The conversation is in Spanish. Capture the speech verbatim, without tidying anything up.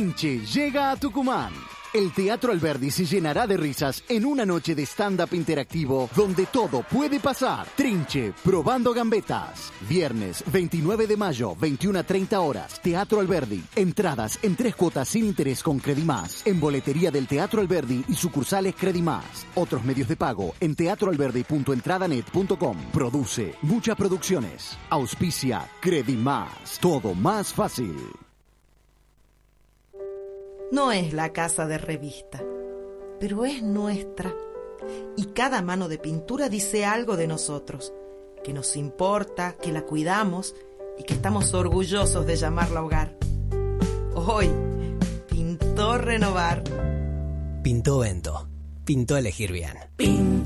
Trinche llega a Tucumán. El Teatro Alberdi se llenará de risas en una noche de stand-up interactivo donde todo puede pasar. Trinche, probando gambetas. Viernes veintinueve de mayo, veintiuna a treinta horas. Teatro Alberdi. Entradas en tres cuotas sin interés con Credimás. En boletería del Teatro Alberdi y sucursales Credimás. Otros medios de pago en teatroalberdi punto entradanet punto com. Produce Muchas Producciones. Auspicia Credimás. Todo más fácil. No es la casa de revista, pero es nuestra. Y cada mano de pintura dice algo de nosotros, que nos importa, que la cuidamos y que estamos orgullosos de llamarla hogar. Hoy pintó renovar. Pintó Vento. Pintó elegir bien. Pintó.